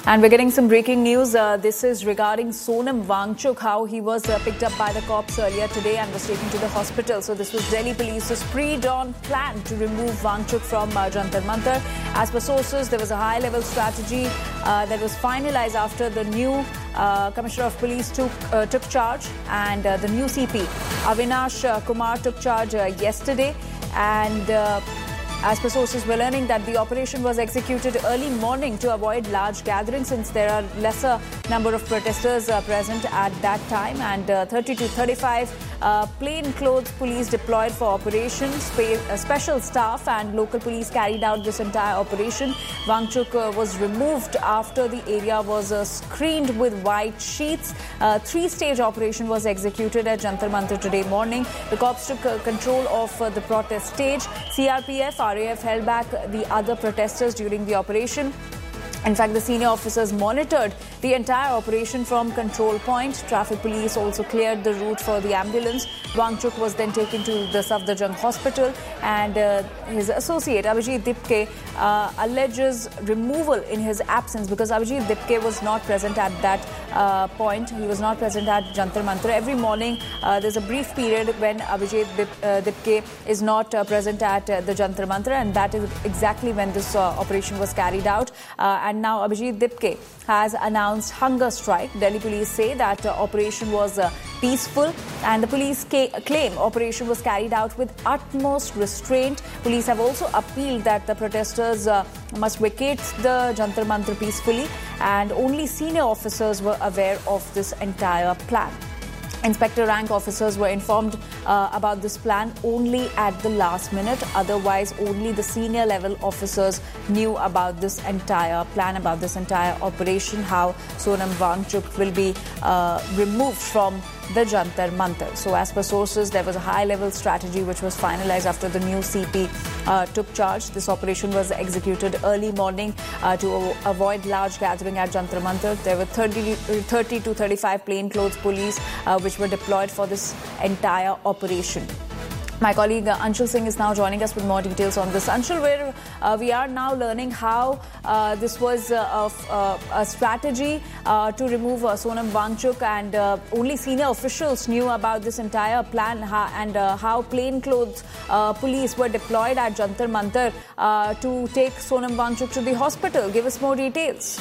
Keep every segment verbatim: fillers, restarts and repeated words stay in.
And we're getting some breaking news. Uh, this is regarding Sonam Wangchuk, how he was uh, picked up by the cops earlier today and was taken to the hospital. So this was Delhi Police's pre-dawn plan to remove Wangchuk from uh, Jantar Mantar. As per sources, there was a high-level strategy uh, that was finalized after the new uh, Commissioner of Police took, uh, took charge, and uh, the new C P, Avinash uh, Kumar, took charge uh, yesterday. And Uh, As per sources, we're learning that the operation was executed early morning to avoid large gatherings, since there are lesser number of protesters uh, present at that time. And uh, thirty to thirty-five uh, plainclothes police deployed for operations. Spe- uh, special staff and local police carried out this entire operation. Wangchuk uh, was removed after the area was uh, screened with white sheets. Uh, three-stage operation was executed at Jantar Mantar today morning. The cops took uh, control of uh, the protest stage. C R P F, R A F held back the other protesters during the operation. In fact, the senior officers monitored the entire operation from control point. Traffic police also cleared the route for the ambulance. Wangchuk was then taken to the Safdarjung hospital, and uh, his associate Abhijit Dipke uh, alleges removal in his absence, because Abhijit Dipke was not present at that uh, point. He was not present at Jantar Mantar. Every morning, uh, there's a brief period when Abhijit Dip, uh, Dipke is not uh, present at uh, the Jantar Mantar, and that is exactly when this uh, operation was carried out. Uh, and And now Abhijit Dipke has announced hunger strike. Delhi police say that uh, operation was uh, peaceful, and the police ca- claim operation was carried out with utmost restraint. Police have also appealed that the protesters uh, must vacate the Jantar Mantar peacefully, and only senior officers were aware of this entire plan. Inspector rank officers were informed uh, about this plan only at the last minute. Otherwise, only the senior level officers knew about this entire plan, about this entire operation, how Sonam Wangchuk will be uh, removed from the Jantar Mantar. So as per sources, there was a high-level strategy which was finalized after the new C P uh, took charge. This operation was executed early morning uh, to avoid large gathering at Jantar Mantar. There were thirty, thirty to thirty-five plainclothes police uh, which were deployed for this entire operation. My colleague uh, Anshul Singh is now joining us with more details on this. Anshul, where uh, we are now learning how uh, this was uh, of, uh, a strategy uh, to remove uh, Sonam Wangchuk, and uh, only senior officials knew about this entire plan, ha- and uh, how plainclothes uh, police were deployed at Jantar Mantar uh, to take Sonam Wangchuk to the hospital. Give us more details.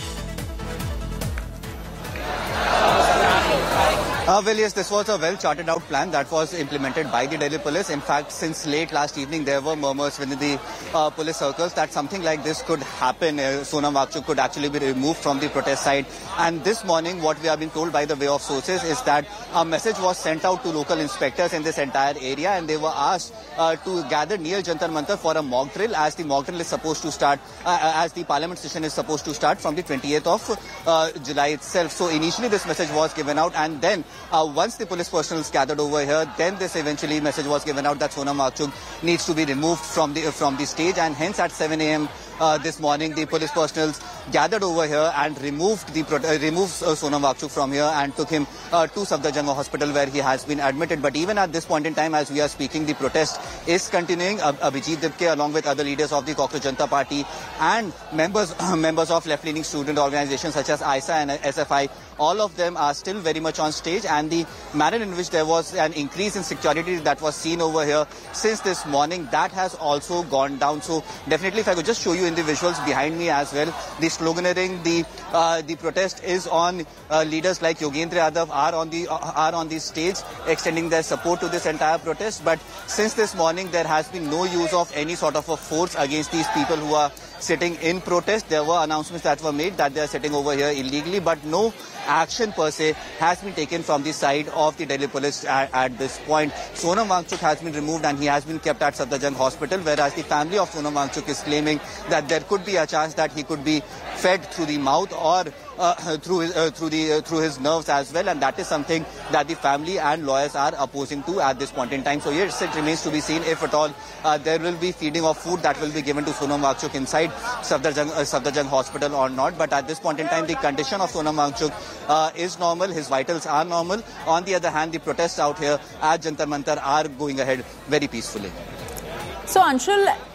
Uh, well, yes, this was a well-charted out plan that was implemented by the Delhi police. In fact, since late last evening, there were murmurs within the uh, police circles that something like this could happen. Uh, Sonam Wangchuk could actually be removed from the protest site. And this morning, what we have been told by the way of sources is that a message was sent out to local inspectors in this entire area, and they were asked uh, to gather near Jantar Mantar for a mock drill, as the mock drill is supposed to start, uh, as the parliament session is supposed to start from the twentieth of uh, July itself. So initially, this message was given out, and then Uh, once the police personnel gathered over here, then this eventually message was given out that Sonam Wangchuk needs to be removed from the uh, from the stage, and hence at seven a m Uh, this morning, the police personnel gathered over here and removed the uh, removed uh, Sonam Wangchuk from here and took him uh, to Safdarjung Hospital, where he has been admitted. But even at this point in time, as we are speaking, the protest is continuing. Uh, Abhijit Dipke, along with other leaders of the Cockroach Janata Party and members uh, members of left-leaning student organizations such as I S A and S F I, all of them are still very much on stage. And the manner in which there was an increase in security that was seen over here since this morning, that has also gone down. So definitely, if I could just show you in the visuals behind me as well, the sloganeering, the uh, the protest is on. Uh, leaders like Yogendra Yadav are on the uh, are on the stage extending their support to this entire protest. But since this morning, there has been no use of any sort of a force against these people who are sitting in protest. There were announcements that were made that they are sitting over here illegally, but no action per se has been taken from the side of the Delhi police at, at this point. Sonam Wangchuk has been removed and he has been kept at Safdarjung Hospital, whereas the family of Sonam Wangchuk is claiming that there could be a chance that he could be fed through the mouth or uh, through his, uh, through the uh, through his nerves as well, and that is something that the family and lawyers are opposing to at this point in time. So yes, it remains to be seen if at all uh, there will be feeding of food that will be given to Sonam Wangchuk inside Safdarjung, uh, Safdarjung Hospital or not. But at this point in time, the condition of Sonam Wangchuk uh, is normal. His vitals are normal. On the other hand, the protests out here at Jantar Mantar are going ahead very peacefully. So, Anshul,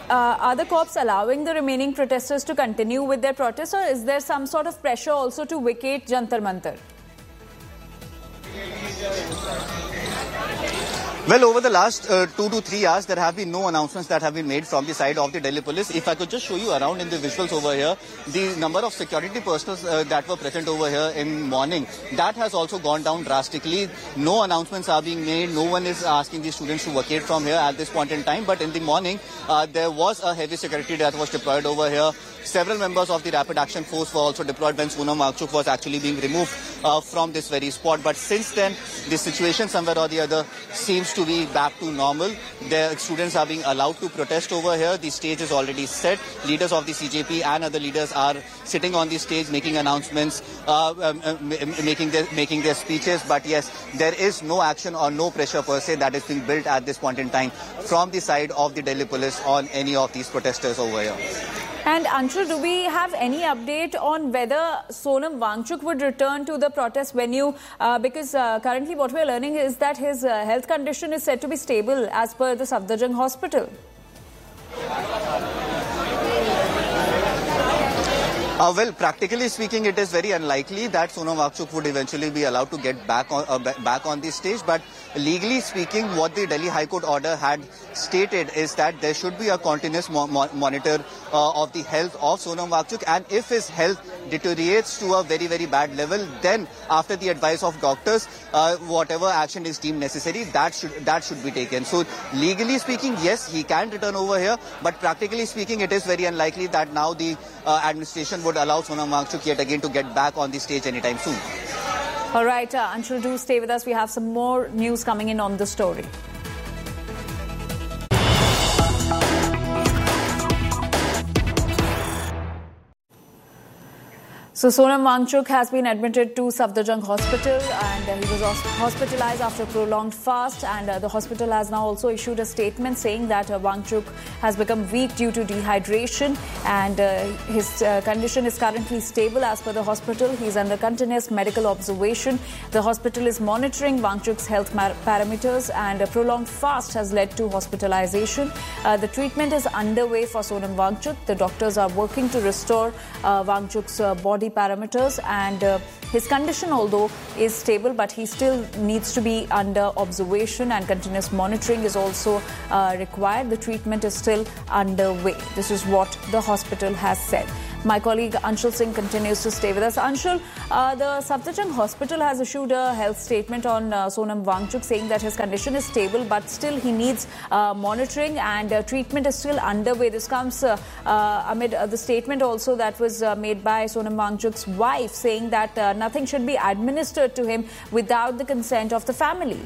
uh, are the cops allowing the remaining protesters to continue with their protest, or is there some sort of pressure also to vacate Jantar Mantar? Well, over the last uh, two to three hours, there have been no announcements that have been made from the side of the Delhi police. If I could just show you around in the visuals over here, the number of security personnel uh, that were present over here in morning, that has also gone down drastically. No announcements are being made. No one is asking the students to vacate from here at this point in time. But in the morning, uh, there was a heavy security that was deployed over here. Several members of the Rapid Action Force were also deployed when Sonam Wangchuk was actually being removed uh, from this very spot. But since then, the situation somewhere or the other seems to be back to normal. The students are being allowed to protest over here. The stage is already set. Leaders of the C J P and other leaders are sitting on the stage making announcements, uh, um, uh, making, their, making their speeches. But yes, there is no action or no pressure per se that is being built at this point in time from the side of the Delhi police on any of these protesters over here. And Anshul, do we have any update on whether Sonam Wangchuk would return to the protest venue? Uh, because uh, currently what we are learning is that his uh, health condition is said to be stable as per the Safdarjung hospital. Uh, well, practically speaking, it is very unlikely that Sonam Wangchuk would eventually be allowed to get back on uh, back on the stage. But legally speaking, what the Delhi High Court order had stated is that there should be a continuous mo mo monitor uh, of the health of Sonam Wangchuk, and if his health deteriorates to a very, very bad level, then after the advice of doctors, uh, whatever action is deemed necessary, that should that should be taken. So legally speaking, yes, he can return over here, but practically speaking, it is very unlikely that now the uh, administration would allow Sonam Wangchuk yet again to get back on the stage anytime soon. All right, uh, Anshul, do stay with us. We have some more news coming in on the story. So Sonam Wangchuk has been admitted to Safdarjung Hospital, and uh, he was hospitalized after a prolonged fast, and uh, the hospital has now also issued a statement saying that uh, Wangchuk has become weak due to dehydration, and uh, his uh, condition is currently stable as per the hospital. He is under continuous medical observation. The hospital is monitoring Wangchuk's health parameters, and a prolonged fast has led to hospitalization. Uh, the treatment is underway for Sonam Wangchuk. The doctors are working to restore uh, Wangchuk's uh, body parameters, and uh, his condition, although is stable, but he still needs to be under observation, and continuous monitoring is also uh, required. The treatment is still underway. This is what the hospital has said. My colleague Anshul Singh continues to stay with us. Anshul, uh, the Safdarjung Hospital has issued a health statement on uh, Sonam Wangchuk saying that his condition is stable, but still he needs uh, monitoring, and uh, treatment is still underway. This comes uh, uh, amid uh, the statement also that was uh, made by Sonam Wangchuk's wife, saying that uh, nothing should be administered to him without the consent of the family.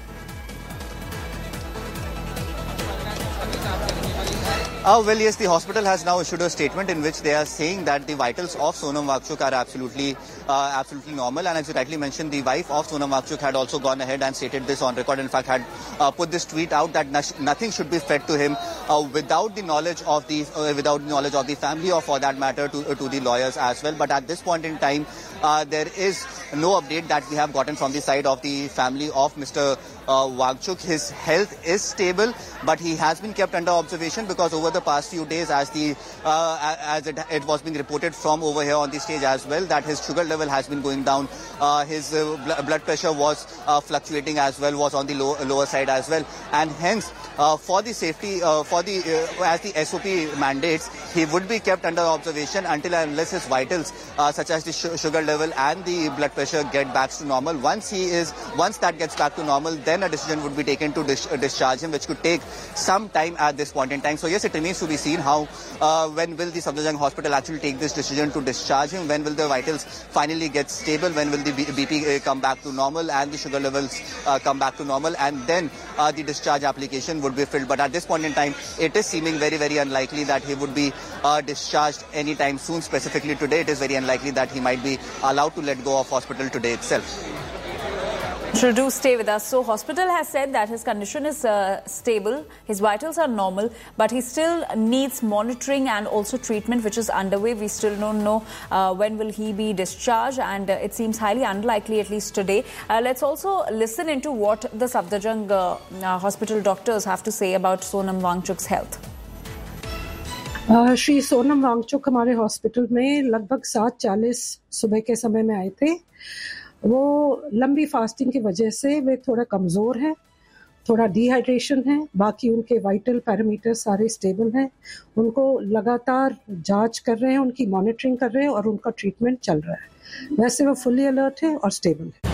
Uh, well, yes, the hospital has now issued a statement in which they are saying that the vitals of Sonam Wangchuk are absolutely uh, absolutely normal. And as you rightly mentioned, the wife of Sonam Wangchuk had also gone ahead and stated this on record. In fact, had uh, put this tweet out that nothing should be fed to him uh, without the knowledge of the uh, without the knowledge of the family, or for that matter to, uh, to the lawyers as well. But at this point in time, uh, there is no update that we have gotten from the side of the family of Mister Uh, Wangchuk. His health is stable, but he has been kept under observation because over the past few days, as the uh, as it, it was being reported from over here on the stage as well, that his sugar level has been going down. Uh, his uh, bl blood pressure was uh, fluctuating as well, was on the low, lower side as well, and hence uh, for the safety, uh, for the uh, as the S O P mandates, he would be kept under observation until and unless his vitals, uh, such as the sh sugar level and the blood pressure, get back to normal. Once he is, once that gets back to normal, then a decision would be taken to dis uh, discharge him, which could take some time at this point in time. So yes, it remains to be seen how, uh, when will the Safdarjung Hospital actually take this decision to discharge him, when will the vitals finally get stable, when will the B P uh, come back to normal and the sugar levels uh, come back to normal, and then uh, the discharge application would be filled. But at this point in time, it is seeming very, very unlikely that he would be uh, discharged anytime soon. Specifically today, it is very unlikely that he might be allowed to let go of hospital today itself. So do stay with us. So hospital has said that his condition is uh, stable, his vitals are normal, but he still needs monitoring and also treatment, which is underway. We still don't know uh, when will he be discharged, and uh, it seems highly unlikely, at least today. Uh, let's also listen into what the Safdarjung uh, uh, hospital doctors have to say about Sonam Wangchuk's health. Shri Sonam Wangchuck हमारे hospital में लगभग सात चालीस सुबह के समय में आए थे। वो लंबी फास्टिंग की वजह से वे थोड़ा कमज़ोर हैं, थोड़ा डिहाइड्रेशन है, बाकी उनके वाइटल पैरामीटर सारे स्टेबल हैं। उनको लगातार जांच कर रहे हैं, उनकी मॉनिटरिंग कर रहे हैं और उनका ट्रीटमेंट चल रहा है। वैसे वो फुली अलर्ट है और स्टेबल है।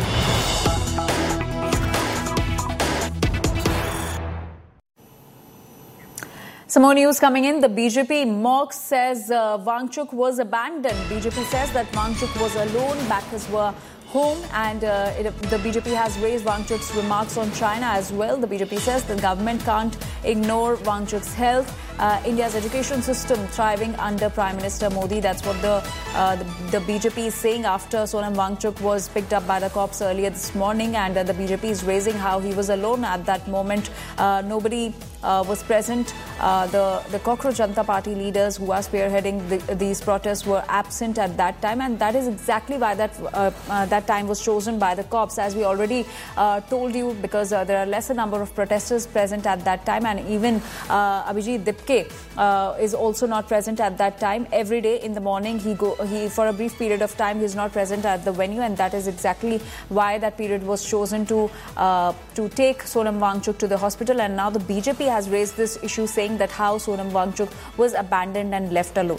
Some more news coming in. The B J P Morg says uh, Wangchuk was abandoned. B J P says that Wangchuk was alone, backers were home, and uh, it, the B J P has raised Wangchuk's remarks on China as well. The B J P says the government can't ignore Wangchuk's health. Uh, India's education system thriving under Prime Minister Modi. That's what the, uh, the the B J P is saying after Sonam Wangchuk was picked up by the cops earlier this morning, and uh, the B J P is raising how he was alone at that moment. Uh, nobody uh, was present. Uh, the the Cockroach Janata Party leaders who are spearheading the, these protests were absent at that time, and that is exactly why that uh, uh, that time was chosen by the cops, as we already uh, told you, because uh, there are lesser number of protesters present at that time, and even uh, Abhijit Dipke uh, is also not present at that time. Every day in the morning, he go he for a brief period of time he is not present at the venue, and that is exactly why that period was chosen to uh, to take Sonam Wangchuk to the hospital. And now the B J P has raised this issue, saying that how Sonam Wangchuk was abandoned and left alone.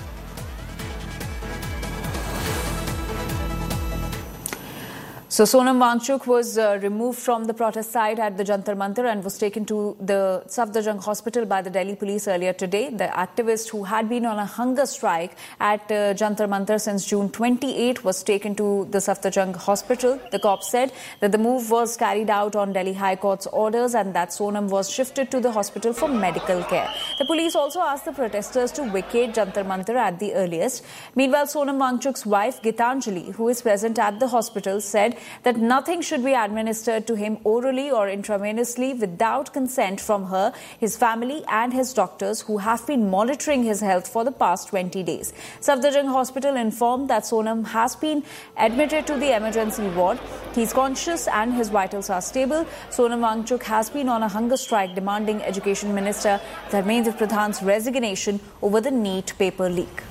So Sonam Wangchuk was uh, removed from the protest site at the Jantar Mantar and was taken to the Safdarjung hospital by the Delhi police earlier today. The activist, who had been on a hunger strike at uh, Jantar Mantar since June twenty-eighth, was taken to the Safdarjung hospital. The cops said that the move was carried out on Delhi High Court's orders and that Sonam was shifted to the hospital for medical care. The police also asked the protesters to vacate Jantar Mantar at the earliest. Meanwhile, Sonam Wangchuk's wife, Gitanjali, who is present at the hospital, said that nothing should be administered to him orally or intravenously without consent from her, his family and his doctors, who have been monitoring his health for the past twenty days. Safdarjung Hospital informed that Sonam has been admitted to the emergency ward. He is conscious and his vitals are stable. Sonam Wangchuk has been on a hunger strike demanding Education Minister Dharmendra Pradhan's resignation over the NEET paper leak.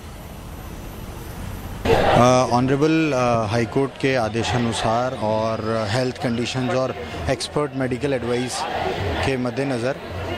Honourable high court के आदेशानुसार और health conditions और expert medical advice के मद्देनज़र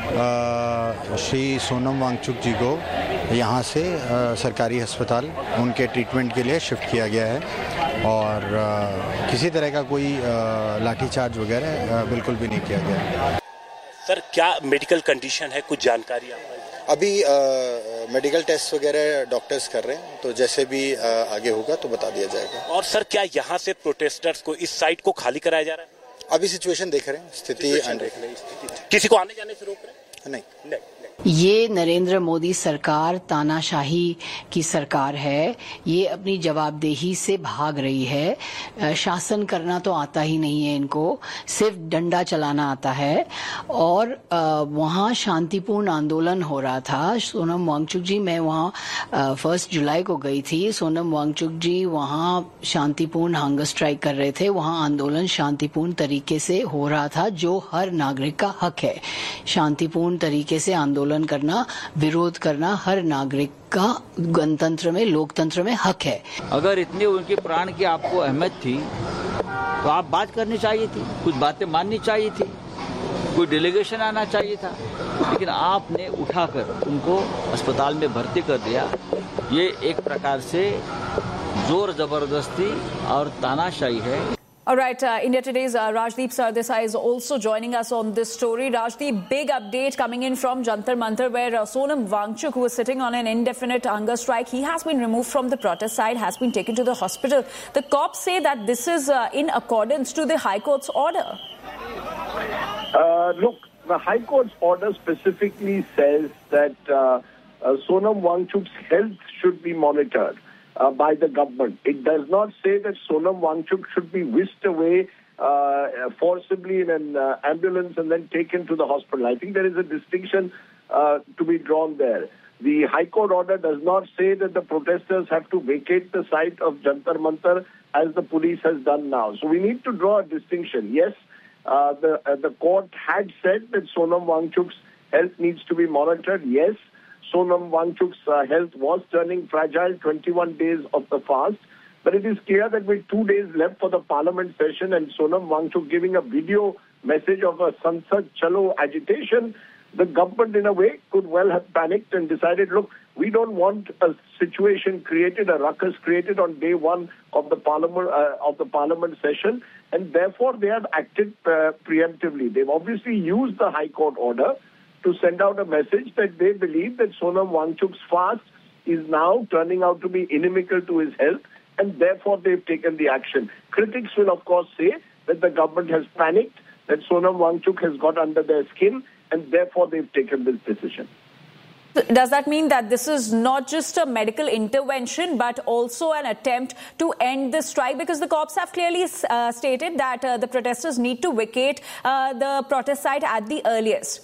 श्री सोनम वांगचुक जी को यहाँ से uh, सरकारी अस्पताल उनके ट्रीटमेंट के लिए शिफ्ट किया गया है और uh, किसी तरह का कोई uh, लाठीचार्ज वगैरह uh, बिल्कुल भी नहीं किया गया है। सर, क्या मेडिकल कंडीशन है, कुछ जानकारी आपको? अभी मेडिकल टेस्ट वगैरह डॉक्टर्स कर रहे हैं, तो जैसे भी आ, आगे होगा तो बता दिया जाएगा। और सर, क्या यहाँ से प्रोटेस्टर्स को इस साइट को खाली कराया जा रहा है? अभी सिचुएशन देख रहे हैं, स्थिति देख रहे हैं। किसी को आने जाने से रोक रहे हैं? नहीं, नहीं। ये नरेंद्र मोदी सरकार तानाशाही की सरकार है। ये अपनी जवाबदेही से भाग रही है। शासन करना तो आता ही नहीं है इनको, सिर्फ डंडा चलाना आता है। और वहाँ शांतिपूर्ण आंदोलन हो रहा था। सोनम वांगचुक जी, मैं वहाँ फर्स्ट जुलाई को गई थी। सोनम वांगचुक जी वहाँ शांतिपूर्ण हंगर स्ट्राइक कर रहे थे। वहाँ आंदोलन शांतिपूर्ण तरीके से हो रहा था, जो हर नागरिक का हक है। शांतिपूर्ण तरीके से आंदोलन करना, विरोध करना हर नागरिक का गणतंत्र में, लोकतंत्र में हक है। अगर इतनी उनके प्राण की आपको अहमियत थी तो आप बात करनी चाहिए थी, कुछ बातें माननी चाहिए थी, कोई डेलीगेशन आना चाहिए था, लेकिन आपने उठाकर उनको अस्पताल में भर्ती कर दिया। ये एक प्रकार से जोर जबरदस्ती और तानाशाही है। All right, uh, India Today's uh, Rajdeep Sardesai is also joining us on this story. Rajdeep, big update coming in from Jantar Mantar, where uh, Sonam Wangchuk, who was sitting on an indefinite hunger strike, he has been removed from the protest side, has been taken to the hospital. The cops say that this is uh, in accordance to the High Court's order. Uh, look, the High Court's order specifically says that uh, uh, Sonam Wangchuk's health should be monitored Uh, by the government. It does not say that Sonam Wangchuk should be whisked away uh, forcibly in an uh, ambulance and then taken to the hospital. I think there is a distinction uh, to be drawn there. The High Court order does not say that the protesters have to vacate the site of Jantar Mantar as the police has done now. So we need to draw a distinction. Yes, uh, the, uh, the court had said that Sonam Wangchuk's health needs to be monitored. Yes, Sonam Wangchuk's uh, health was turning fragile, twenty-one days of the fast. But it is clear that with two days left for the parliament session and Sonam Wangchuk giving a video message of a Sansad Chalo agitation, the government in a way could well have panicked and decided, look, we don't want a situation created, a ruckus created on day one of the parliament uh, of the parliament session, and therefore they have acted uh, preemptively. They've obviously used the High Court order to send out a message that they believe that Sonam Wangchuk's fast is now turning out to be inimical to his health, and therefore they've taken the action. Critics will, of course, say that the government has panicked, that Sonam Wangchuk has got under their skin, and therefore they've taken this decision. Does that mean that this is not just a medical intervention, but also an attempt to end the strike? Because the cops have clearly uh, stated that uh, the protesters need to vacate uh, the protest site at the earliest.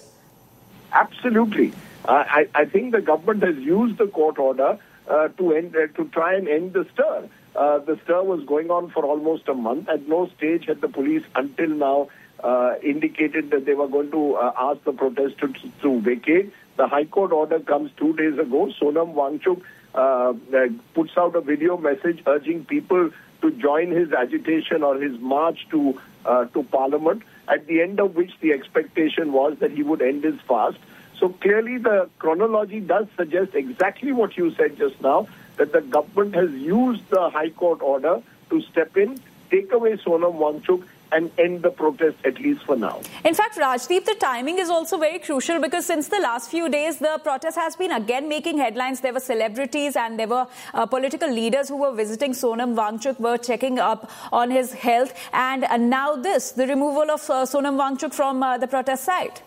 Absolutely. Uh, I, I think the government has used the court order uh, to end, uh, to try and end the stir. Uh, the stir was going on for almost a month. At no stage had the police until now uh, indicated that they were going to uh, ask the protesters to, to vacate. The High Court order comes two days ago. Sonam Wangchuk uh, uh, puts out a video message urging people to join his agitation or his march to uh, to Parliament, at the end of which the expectation was that he would end his fast. So clearly the chronology does suggest exactly what you said just now, that the government has used the High Court order to step in, take away Sonam Wangchuk, and end the protest, at least for now. In fact, Rajdeep, the timing is also very crucial because since the last few days, the protest has been again making headlines. There were celebrities and there were uh, political leaders who were visiting Sonam Wangchuk, were checking up on his health. And uh, now this, the removal of uh, Sonam Wangchuk from uh, the protest site.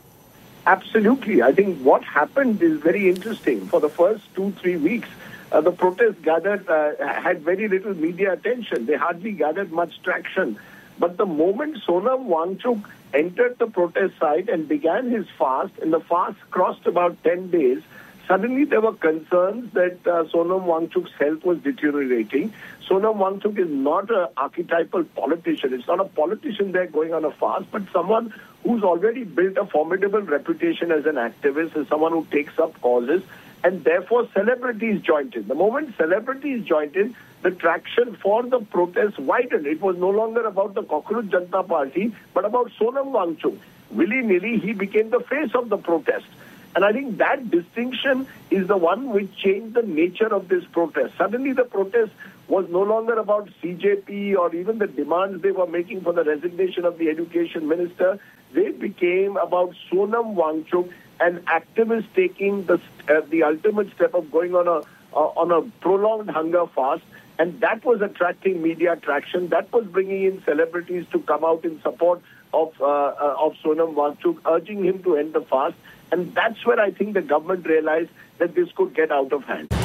Absolutely. I think what happened is very interesting. For the first two, three weeks, uh, the protest gathered, uh, had very little media attention. They hardly gathered much traction. But the moment Sonam Wangchuk entered the protest site and began his fast, and the fast crossed about ten days, suddenly there were concerns that uh, Sonam Wangchuk's health was deteriorating. Sonam Wangchuk is not an archetypal politician. It's not a politician there going on a fast, but someone who's already built a formidable reputation as an activist, as someone who takes up causes, and therefore celebrities joined in. The moment celebrities joined in, the traction for the protest widened. It was no longer about the Cockroach Janata Party, but about Sonam Wangchuk. Willy-nilly, he became the face of the protest. And I think that distinction is the one which changed the nature of this protest. Suddenly the protest was no longer about C J P or even the demands they were making for the resignation of the education minister. They became about Sonam Wangchuk, an activist taking the uh, the ultimate step of going on a uh, on a prolonged hunger fast. And that was attracting media traction. That was bringing in celebrities to come out in support of uh, uh, of Sonam Wangchuk, urging him to end the fast. And that's where I think the government realized that this could get out of hand.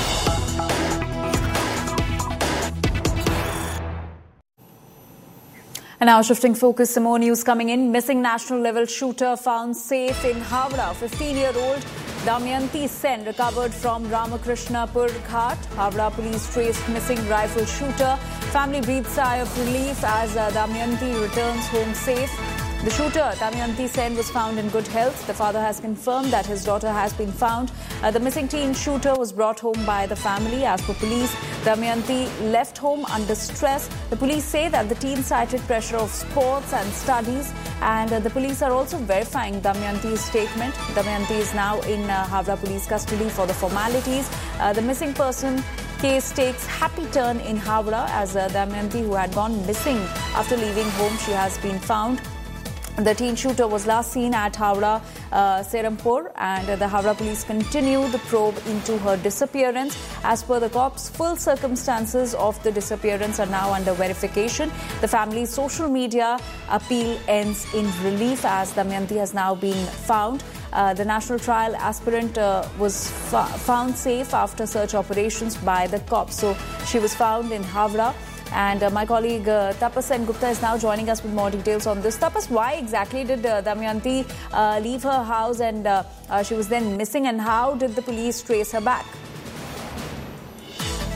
And now shifting focus, some more news coming in. Missing national level shooter found safe in Howrah. fifteen-year-old Damayanti Sen recovered from Ramakrishnapur Ghat. Howrah police traced missing rifle shooter. Family breathes sigh of relief as uh, Damayanti returns home safe. The shooter, Damayanti Sen, was found in good health. The father has confirmed that his daughter has been found. Uh, the missing teen shooter was brought home by the family. As per police, Damayanti left home under stress. The police say that the teen cited pressure of sports and studies. And uh, the police are also verifying Damayanti's statement. Damayanti is now in uh, Howrah police custody for the formalities. Uh, the missing person case takes happy turn in Howrah as uh, Damayanti, who had gone missing after leaving home, she has been found. The teen shooter was last seen at Howrah uh, Serampur, and uh, the Howrah police continue the probe into her disappearance. As per the cops, full circumstances of the disappearance are now under verification. The family's social media appeal ends in relief as Damayanti has now been found. Uh, the national trial aspirant uh, was fa- found safe after search operations by the cops. So she was found in Howrah. And uh, my colleague uh, Tapas Sen Gupta is now joining us with more details on this. Tapas, why exactly did uh, Damayanti uh, leave her house and uh, uh, she was then missing, and how did the police trace her back?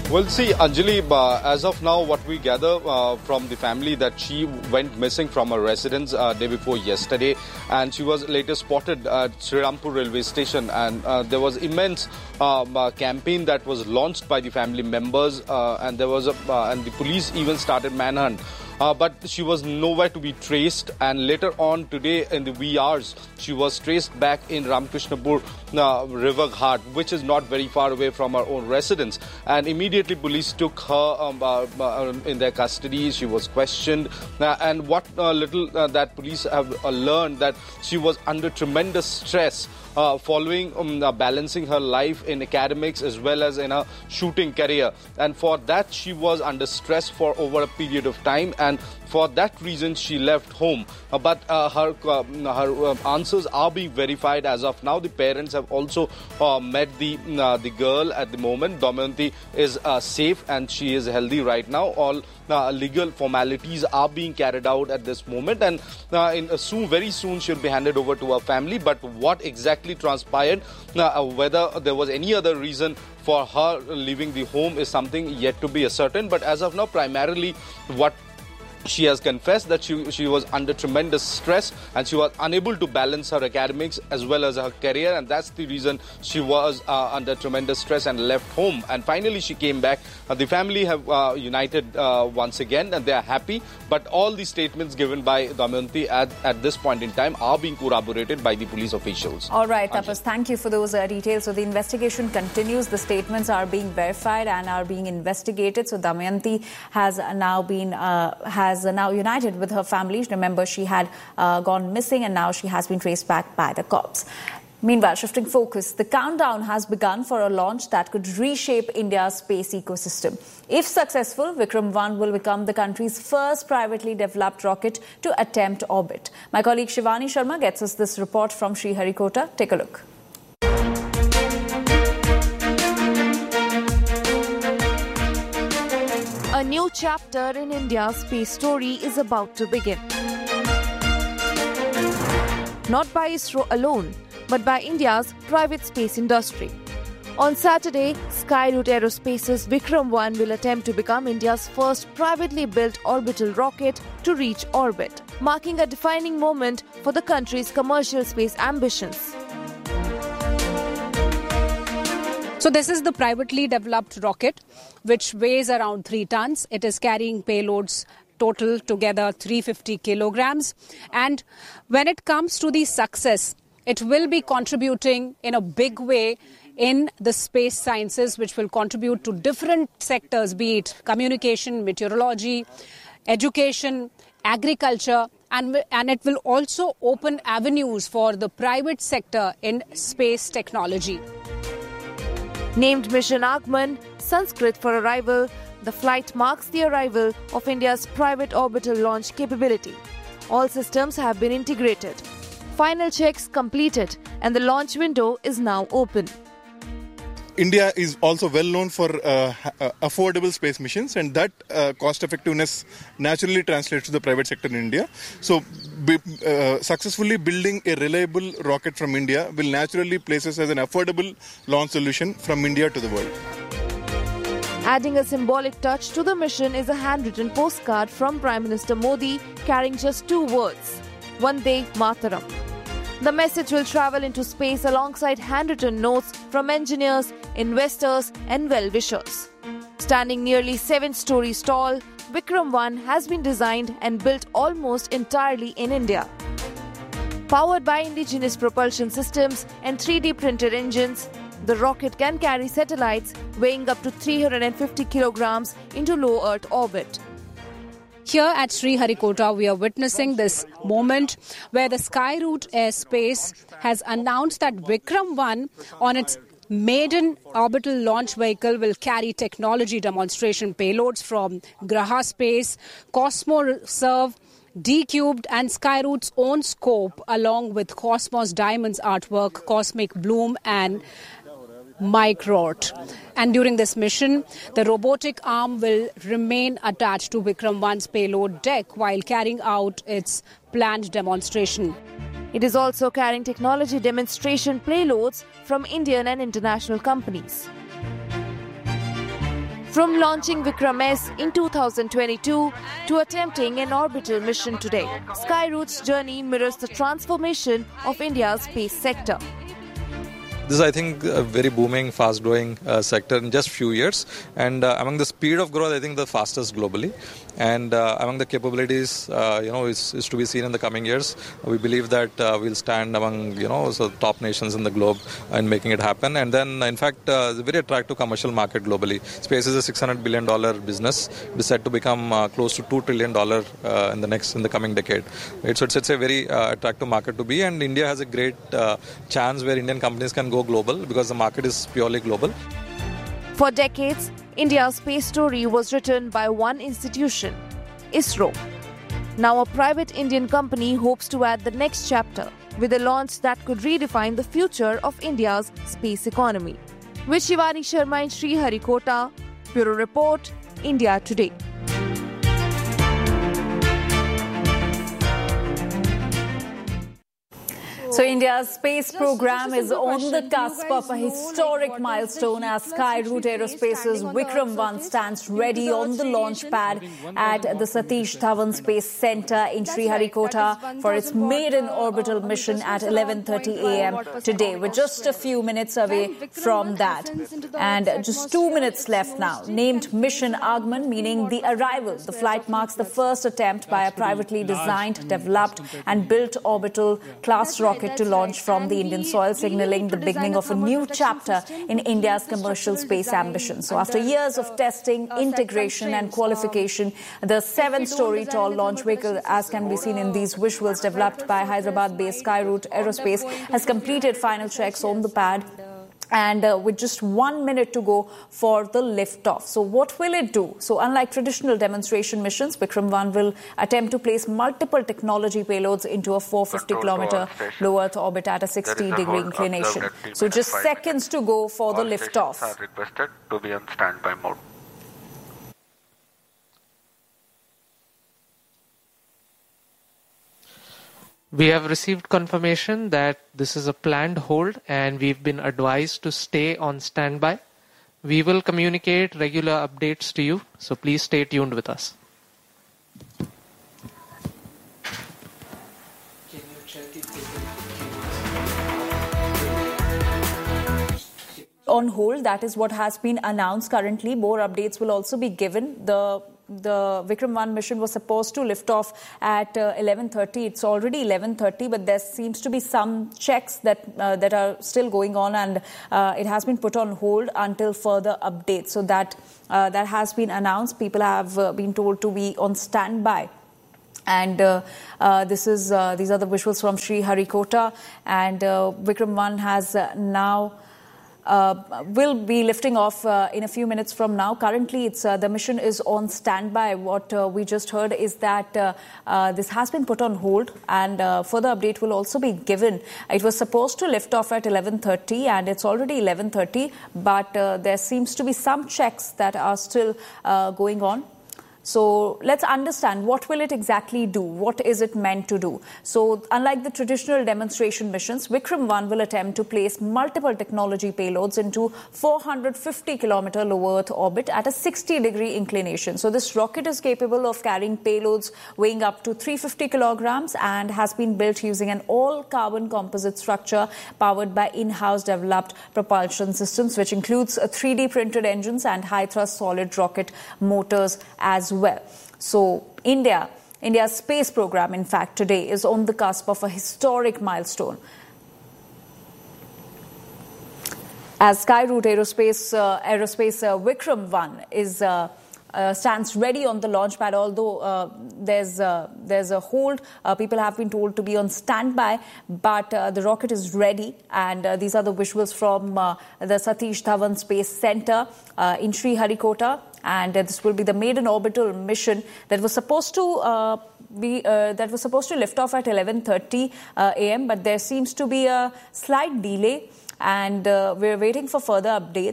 Well, see, Anjali, uh, as of now, what we gather uh, from the family that she went missing from her residence uh, day before yesterday, and she was later spotted at Srirampur railway station, and uh, there was immense um, uh, campaign that was launched by the family members, uh, and there was a, uh, and the police even started manhunt. Uh, but she was nowhere to be traced, and later on today in the wee hours, she was traced back in Ramkrishnapur uh, River Ghat, which is not very far away from her own residence. And immediately police took her um, uh, uh, in their custody. She was questioned, uh, and what uh, little uh, that police have uh, learned that she was under tremendous stress Uh, following um, uh, balancing her life in academics as well as in her shooting career, and for that she was under stress for over a period of time, and for that reason she left home. Uh, but uh, her uh, her uh, answers are being verified as of now. The parents have also uh, met the uh, the girl at the moment. Damayanti is uh, safe and she is healthy right now. All uh, legal formalities are being carried out at this moment, and uh, in uh, soon, very soon, she'll be handed over to her family. But what exactly transpired, uh, whether there was any other reason for her leaving the home, is something yet to be ascertained. But as of now, primarily what she has confessed that she she was under tremendous stress and she was unable to balance her academics as well as her career, and that's the reason she was uh, under tremendous stress and left home. And finally she came back. Uh, the family have uh, united uh, once again, and they are happy. But all the statements given by Damayanti at, at this point in time are being corroborated by the police officials. All right, Tapas, thank you for those uh, details. So the investigation continues. The statements are being verified and are being investigated. So Damayanti has now been uh, has now united with her family. Remember, she had uh, gone missing, and now she has been traced back by the cops. Meanwhile, shifting focus, the countdown has begun for a launch that could reshape India's space ecosystem. If successful, Vikram one will become the country's first privately developed rocket to attempt orbit. My colleague Shivani Sharma gets us this report from Sriharikota. Take a look. A new chapter in India's space story is about to begin. Not by ISRO alone, but by India's private space industry. On Saturday, Skyroot Aerospace's Vikram one will attempt to become India's first privately built orbital rocket to reach orbit, marking a defining moment for the country's commercial space ambitions. So this is the privately developed rocket, which weighs around three tons. It is carrying payloads total together three hundred fifty kilograms. And when it comes to the success, it will be contributing in a big way in the space sciences, which will contribute to different sectors, be it communication, meteorology, education, agriculture, and, and it will also open avenues for the private sector in space technology. Named Mission Agman, Sanskrit for arrival, the flight marks the arrival of India's private orbital launch capability. All systems have been integrated. Final checks completed, and the launch window is now open. India is also well known for uh, affordable space missions, and that uh, cost effectiveness naturally translates to the private sector in India. So be, uh, successfully building a reliable rocket from India will naturally place us as an affordable launch solution from India to the world. Adding a symbolic touch to the mission is a handwritten postcard from Prime Minister Modi carrying just two words, Vande Mataram. The message will travel into space alongside handwritten notes from engineers, investors and well-wishers. Standing nearly seven stories tall, Vikram one has been designed and built almost entirely in India. Powered by indigenous propulsion systems and three D printed engines, the rocket can carry satellites weighing up to three hundred fifty kilograms into low Earth orbit. Here at Sriharikota, we are witnessing this moment where the Skyroot Aerospace has announced that Vikram one on its maiden orbital launch vehicle will carry technology demonstration payloads from Graha Space, Cosmoserve, D-Cubed and Skyroot's own scope, along with Cosmos Diamonds artwork, Cosmic Bloom and Microt. And during this mission, the robotic arm will remain attached to Vikram one's payload deck while carrying out its planned demonstration. It is also carrying technology demonstration payloads from Indian and international companies. From launching Vikram S in two thousand twenty-two to attempting an orbital mission today, Skyroute's journey mirrors the transformation of India's space sector. This is, I think, a very booming, fast-growing uh, sector in just few years. And uh, among the speed of growth, I think the fastest globally. And uh, among the capabilities, uh, you know, is, is to be seen in the coming years. We believe that uh, we'll stand among, you know, so top nations in the globe in making it happen. And then, in fact, uh, it's a very attractive commercial market globally. Space is a six hundred billion dollars business. It's set to become uh, close to two trillion dollars uh, in the next, in the coming decade. Right? So it's, it's a very uh, attractive market to be. And India has a great uh, chance where Indian companies can go global because the market is purely global. For decades, India's space story was written by one institution, ISRO. Now a private Indian company hopes to add the next chapter with a launch that could redefine the future of India's space economy. With Shivani Sharma and Sriharikota, Bureau Report, India Today. So India's space program is on the cusp of a historic milestone as Skyroot Aerospace's Vikram one stands ready on the launch pad at the Satish Dhawan Space Center in Sriharikota for its maiden orbital mission at eleven thirty a m today. We're just a few minutes away from that. And just two minutes left now. Named Mission Agman, meaning the arrival. The flight marks the first attempt by a privately designed, developed and built orbital class rocket to launch from the Indian soil, signaling the beginning of a new chapter in India's commercial space ambition. So after years of testing, integration and qualification, the seven-story tall launch vehicle, as can be seen in these visuals developed by Hyderabad-based Skyroot Aerospace, has completed final checks on the pad. And uh, with just one minute to go for the liftoff. So what will it do? So unlike traditional demonstration missions, Vikram one will attempt to place multiple technology payloads into a four hundred fifty kilometer low Earth orbit at a sixty degree inclination. So just seconds to go for the liftoff. Are requested to be on standby mode. We have received confirmation that this is a planned hold and we've been advised to stay on standby. We will communicate regular updates to you, so please stay tuned with us. Can you check if on hold, that is what has been announced currently. More updates will also be given. The The Vikram one mission was supposed to lift off at uh, eleven thirty. It's already eleven thirty, but there seems to be some checks that uh, that are still going on, and uh, it has been put on hold until further updates. So that uh, that has been announced. People have uh, been told to be on standby. And uh, uh, this is uh, these are the visuals from Sriharikota, and uh, Vikram one has uh, now. Uh, will be lifting off uh, in a few minutes from now. Currently, it's uh, the mission is on standby. What uh, we just heard is that uh, uh, this has been put on hold, and uh, further update will also be given. It was supposed to lift off at eleven thirty, and it's already eleven thirty, but uh, there seems to be some checks that are still uh, going on. So let's understand, what will it exactly do? What is it meant to do? So unlike the traditional demonstration missions, Vikram one will attempt to place multiple technology payloads into four hundred fifty kilometer low Earth orbit at a sixty degree inclination. So this rocket is capable of carrying payloads weighing up to three hundred fifty kilograms and has been built using an all-carbon composite structure powered by in-house developed propulsion systems, which includes a three D printed engines and high-thrust solid rocket motors as well. Well. So India, India's space program, in fact, today is on the cusp of a historic milestone. As Skyroot Aerospace, uh, Aerospace uh, Vikram one is uh, uh, stands ready on the launch pad, although uh, there's uh, there's a hold. Uh, people have been told to be on standby, but uh, the rocket is ready, and uh, these are the visuals from uh, the Satish Dhawan Space Center uh, in Sriharikota. And uh, this will be the maiden orbital mission that was supposed to uh, be uh, that was supposed to lift off at eleven thirty uh, a m But there seems to be a slight delay, and uh, we're waiting for further updates.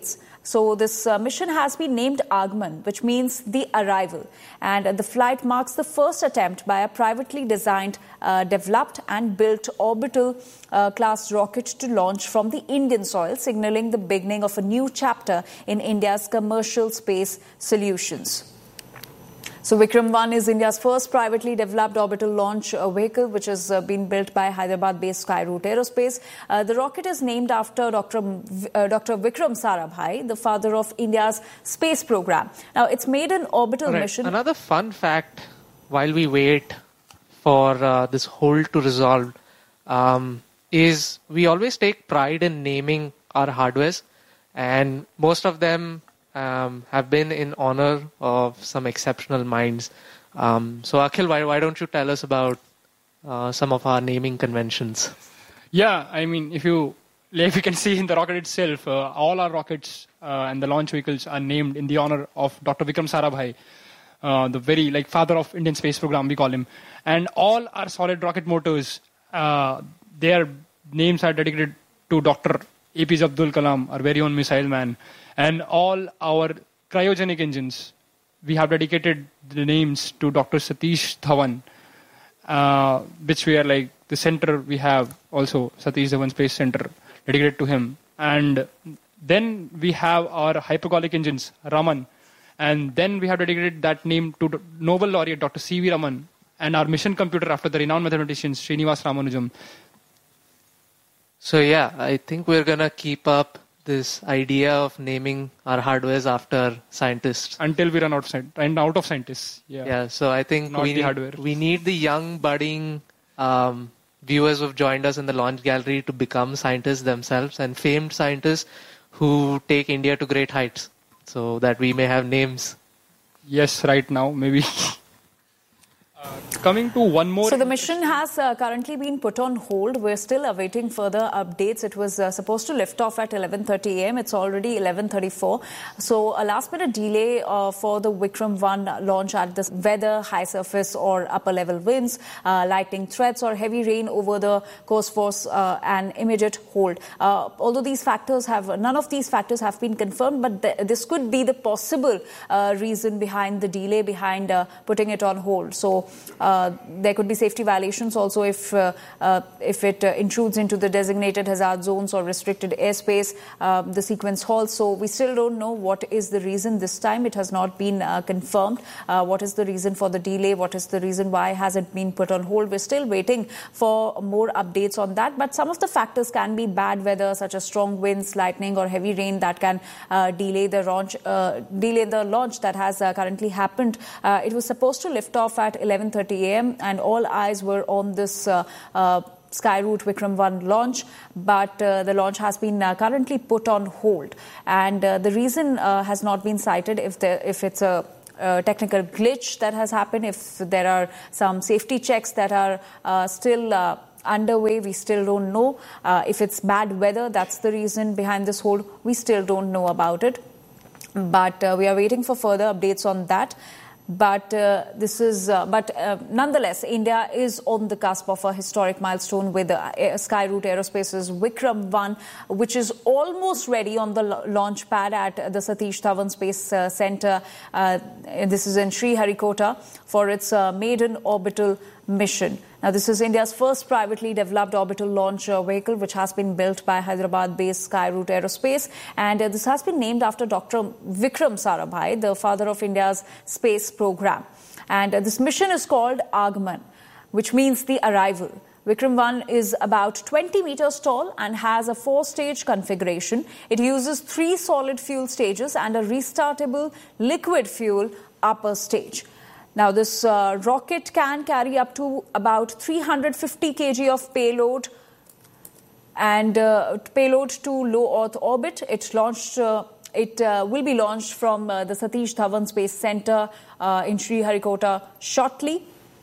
So this uh, mission has been named Agman, which means the arrival. And uh, the flight marks the first attempt by a privately designed, uh, developed and built orbital uh, class rocket to launch from the Indian soil, signaling the beginning of a new chapter in India's commercial space solutions. So Vikram one is India's first privately developed orbital launch uh, vehicle, which has uh, been built by Hyderabad-based Skyroot Aerospace. Uh, the rocket is named after Doctor Uh, Doctor Vikram Sarabhai, the father of India's space program. Now, it's made an orbital right. mission. Another fun fact, while we wait for uh, this hold to resolve, um, is we always take pride in naming our hardwares, and most of them Um, have been in honor of some exceptional minds. Um, so, Akhil, why, why don't you tell us about uh, some of our naming conventions? Yeah, I mean, if you if you can see in the rocket itself, uh, all our rockets uh, and the launch vehicles are named in the honor of Doctor Vikram Sarabhai, uh, the very like father of Indian space program, we call him. And all our solid rocket motors, uh, their names are dedicated to Doctor A P J Abdul Kalam, our very own missile man. And all our cryogenic engines, we have dedicated the names to Doctor Satish Dhawan, uh, which we are like the center we have also, Satish Dhawan Space Center, dedicated to him. And then we have our hypergolic engines, Raman. And then we have dedicated that name to Nobel laureate Doctor C V Raman, and our mission computer after the renowned mathematician Srinivas Ramanujam. So yeah, I think we're going to keep up this idea of naming our hardwares after scientists until we run out of, run out of scientists. Yeah. Yeah. So I think Not we the need, hardware. we need the young budding um, viewers who've joined us in the launch gallery to become scientists themselves, and famed scientists who take India to great heights, so that we may have names. Yes, right now maybe. Uh, coming to one more. So the mission has uh, currently been put on hold. We're still awaiting further updates. It was uh, supposed to lift off at eleven thirty a m It's already eleven thirty-four. So a last minute delay uh, for the Vikram one launch at this weather, high surface or upper level winds, uh, lightning threats or heavy rain over the coast force, uh, an immediate hold. Uh, although these factors have, none of these factors have been confirmed, but th this could be the possible uh, reason behind the delay, behind uh, putting it on hold. So Uh, there could be safety violations also if uh, uh, if it uh, intrudes into the designated hazard zones or restricted airspace. Uh, the sequence halts. So we still don't know what is the reason this time. It has not been uh, confirmed. Uh, what is the reason for the delay? What is the reason why has it been put on hold? We're still waiting for more updates on that. But some of the factors can be bad weather, such as strong winds, lightning, or heavy rain that can uh, delay the launch. Uh, delay the launch that has uh, currently happened. Uh, it was supposed to lift off at eleven thirty a m and all eyes were on this uh, uh, Skyroot Vikram one launch, but uh, the launch has been uh, currently put on hold, and uh, the reason uh, has not been cited. If the if it's a uh, technical glitch that has happened, if there are some safety checks that are uh, still uh, underway, we still don't know. Uh, if it's bad weather, that's the reason behind this hold. We still don't know about it, but uh, we are waiting for further updates on that. But uh, this is, uh, but uh, nonetheless, India is on the cusp of a historic milestone with uh, Skyroot Aerospace's Vikram one, which is almost ready on the launch pad at the Satish Dhawan Space uh, Center. Uh, this is in Sriharikota for its uh, maiden orbital mission. Now, this is India's first privately developed orbital launch uh, vehicle, which has been built by Hyderabad-based Skyroot Aerospace. And uh, this has been named after Doctor Vikram Sarabhai, the father of India's space program. And uh, this mission is called Agman, which means the arrival. Vikram one is about twenty meters tall and has a four-stage configuration. It uses three solid fuel stages and a restartable liquid fuel upper stage. Now, this uh, rocket can carry up to about three hundred fifty kilograms of payload and uh, payload to low Earth orbit. It launched. Uh, it uh, will be launched from uh, the Satish Dhawan Space Center uh, in Sriharikota shortly.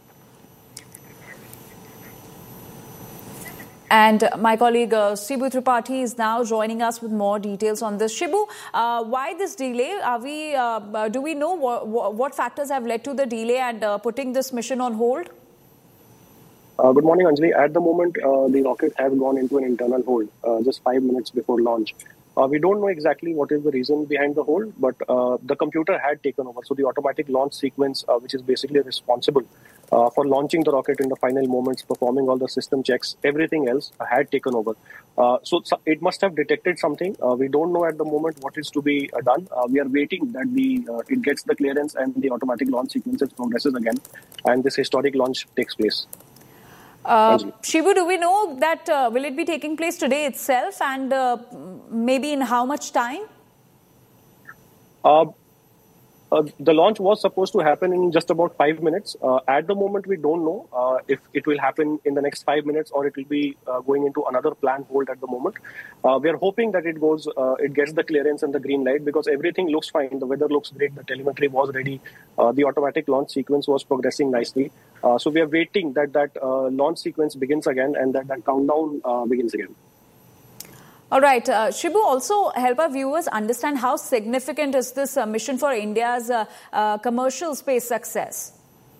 And my colleague uh, Shibu Tripathi is now joining us with more details on this. Shibu, uh, why this delay? Are we? Uh, do we know what, what factors have led to the delay and uh, putting this mission on hold? Uh, good morning, Anjali. At the moment, uh, the rocket has gone into an internal hold uh, just five minutes before launch. Uh, we don't know exactly what is the reason behind the hold, but uh, the computer had taken over. So the automatic launch sequence, uh, which is basically responsible uh, for launching the rocket in the final moments, performing all the system checks, everything else uh, had taken over. Uh, so, so it must have detected something. Uh, we don't know at the moment what is to be uh, done. Uh, we are waiting that the uh, it gets the clearance and the automatic launch sequences progresses again, and this historic launch takes place. Uh, Shibu, do we know that uh, will it be taking place today itself, and uh, maybe in how much time? Uh, uh, the launch was supposed to happen in just about five minutes. Uh, at the moment, we don't know uh, if it will happen in the next five minutes or it will be uh, going into another planned hold at the moment. Uh, we are hoping that it goes, uh, it gets the clearance and the green light because everything looks fine. The weather looks great. The telemetry was ready. Uh, the automatic launch sequence was progressing nicely. Uh, so we are waiting that that uh, launch sequence begins again and that that countdown uh, begins again. All right. Uh, Shibu, also help our viewers understand how significant is this uh, mission for India's uh, uh, commercial space success?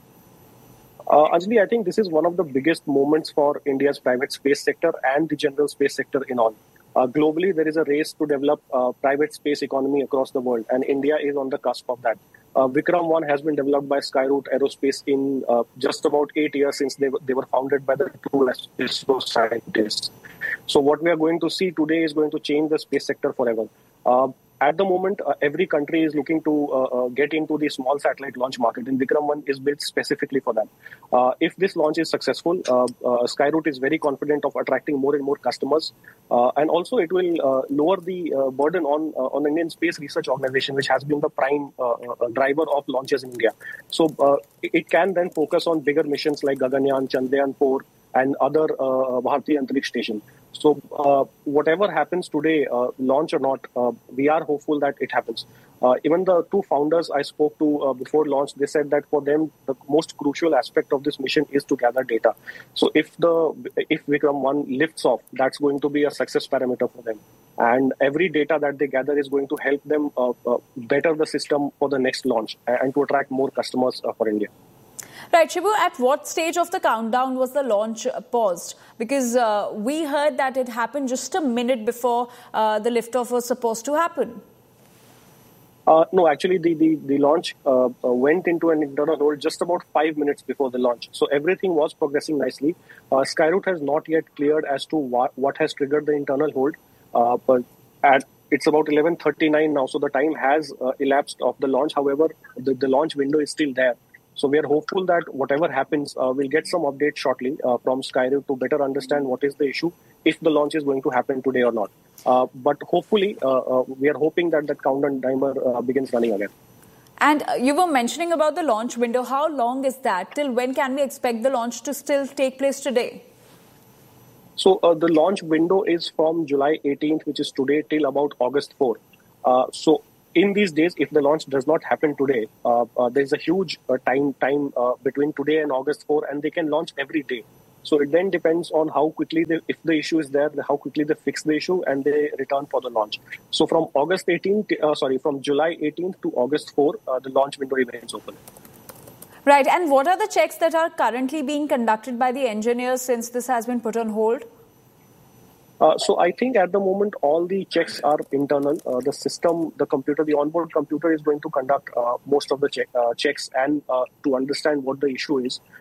Uh, Anjali, I think this is one of the biggest moments for India's private space sector and the general space sector in all. Uh, globally, there is a race to develop uh, private space economy across the world, and India is on the cusp of that. Uh, Vikram one has been developed by Skyroot Aerospace in uh, just about eight years since they, w- they were founded by the two ISRO scientists. So what we are going to see today is going to change the space sector forever. Uh, At the moment, uh, every country is looking to uh, uh, get into the small satellite launch market, and Vikram one is built specifically for that. Uh, if this launch is successful, uh, uh, Skyroot is very confident of attracting more and more customers, uh, and also it will uh, lower the uh, burden on uh, on Indian Space Research Organization, which has been the prime uh, uh, driver of launches in India. So uh, it can then focus on bigger missions like Gaganyaan, Chandrayaan four, and other uh, Bharatiya Antariksh Station. So uh, whatever happens today, uh, launch or not, uh, we are hopeful that it happens. Uh, even the two founders I spoke to uh, before launch, they said that for them, the most crucial aspect of this mission is to gather data. So if the if Vikram one lifts off, that's going to be a success parameter for them. And every data that they gather is going to help them uh, uh, better the system for the next launch and to attract more customers uh, for India. Right, Shibu, at what stage of the countdown was the launch paused? Because uh, we heard that it happened just a minute before uh, the liftoff was supposed to happen. Uh, no, actually, the, the, the launch uh, uh, went into an internal hold just about five minutes before the launch. So everything was progressing nicely. Uh, Skyroot has not yet cleared as to what, what has triggered the internal hold. Uh, but at it's about eleven thirty-nine now, so the time has uh, elapsed of the launch. However, the, the launch window is still there. So we are hopeful that whatever happens, uh, we'll get some updates shortly uh, from Skyroot to better understand what is the issue, if the launch is going to happen today or not. Uh, but hopefully, uh, uh, we are hoping that the countdown timer uh, begins running again. And uh, you were mentioning about the launch window. How long is that? Till when can we expect the launch to still take place today? So uh, the launch window is from July eighteenth, which is today, till about August fourth. Uh, so in these days, if the launch does not happen today, uh, uh, there's a huge uh, time time uh, between today and August fourth, and they can launch every day. So it then depends on how quickly, they, if the issue is there, how quickly they fix the issue and they return for the launch. So from August eighteenth, uh, sorry, from July eighteenth to August fourth, uh, the launch window remains open. Right. And what are the checks that are currently being conducted by the engineers since this has been put on hold? Uh, so I think at the moment, all the checks are internal. Uh, the system, the computer, the onboard computer is going to conduct uh, most of the check, uh, checks and uh, to understand what the issue is.